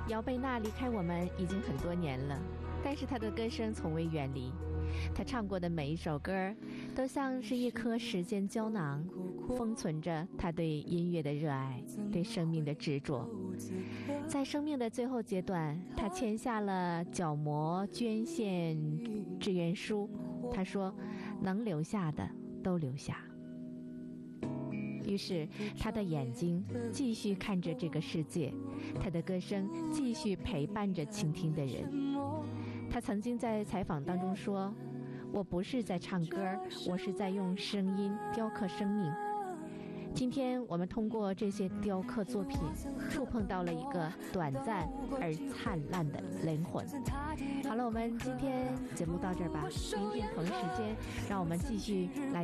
姚贝娜离开我们已经很多年了，但是她的歌声从未远离。她唱过的每一首歌都像是一颗时间胶囊，封存着她对音乐的热爱，对生命的执着。在生命的最后阶段，她签下了角膜捐献志愿书。她说，能留下的都留下。于是他的眼睛继续看着这个世界，他的歌声继续陪伴着倾听的人。他曾经在采访当中说，我不是在唱歌，我是在用声音雕刻生命。今天我们通过这些雕刻作品触碰到了一个短暂而灿烂的灵魂。好了，我们今天节目到这儿吧，明天同一时间让我们继续来